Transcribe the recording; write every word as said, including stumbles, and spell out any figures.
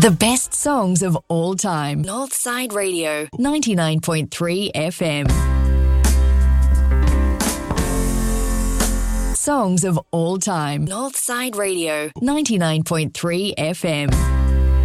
The best songs of all time. Northside Radio, ninety-nine point three F M. Songs of all time. Northside Radio, ninety-nine point three F M.